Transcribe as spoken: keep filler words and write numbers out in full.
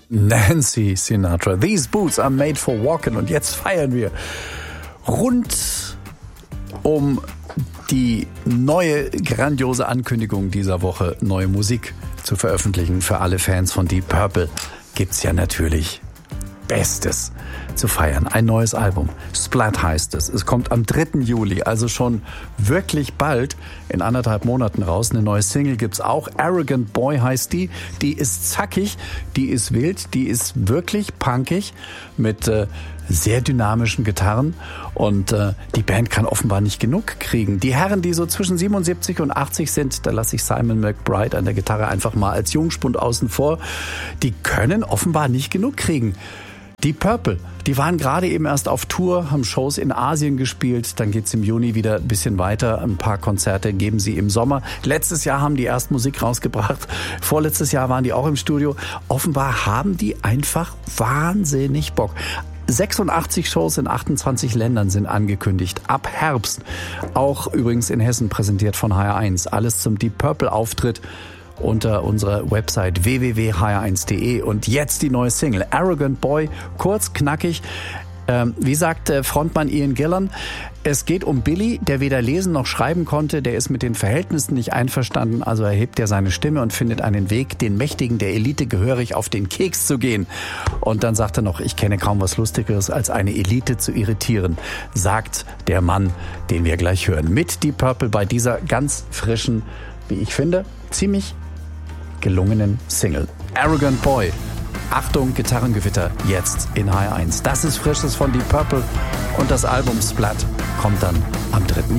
Nancy Sinatra. These boots are made for walking. Und jetzt feiern wir rund um die neue grandiose Ankündigung dieser Woche, neue Musik zu veröffentlichen. Für alle Fans von Deep Purple gibt's ja natürlich Bestes zu feiern. Ein neues Album. Splat heißt es. Es kommt am dritten Juli, also schon wirklich bald, in anderthalb Monaten raus. Eine neue Single gibt's auch. Arrogant Boy heißt die. Die ist zackig, die ist wild, die ist wirklich punkig mit äh, sehr dynamischen Gitarren und äh, die Band kann offenbar nicht genug kriegen. Die Herren, die so zwischen siebenundsiebzig und achtzig sind, da lasse ich Simon McBride an der Gitarre einfach mal als Jungspund außen vor, die können offenbar nicht genug kriegen. Deep Purple, die waren gerade eben erst auf Tour, haben Shows in Asien gespielt, dann geht's im Juni wieder ein bisschen weiter, ein paar Konzerte geben sie im Sommer. Letztes Jahr haben die erst Musik rausgebracht, vorletztes Jahr waren die auch im Studio. Offenbar haben die einfach wahnsinnig Bock. sechsundachtzig Shows in achtundzwanzig Ländern sind angekündigt. Ab Herbst. Auch übrigens in Hessen präsentiert von H R eins. Alles zum Deep Purple Auftritt unter unserer Website w w w punkt h r eins punkt d e. Und jetzt die neue Single. Arrogant Boy. Kurz, knackig. Ähm, wie sagt äh, Frontmann Ian Gillan, es geht um Billy, der weder lesen noch schreiben konnte, der ist mit den Verhältnissen nicht einverstanden, also erhebt er seine Stimme und findet einen Weg, den Mächtigen der Elite gehörig auf den Keks zu gehen. Und dann sagt er noch, ich kenne kaum was Lustigeres, als eine Elite zu irritieren, sagt der Mann, den wir gleich hören. Mit Deep Purple bei dieser ganz frischen, wie ich finde, ziemlich gelungenen Single. Arrogant Boy. Achtung, Gitarrengewitter, jetzt in H R eins. Das ist Frisches von Deep Purple und das Album Splat kommt dann am dritten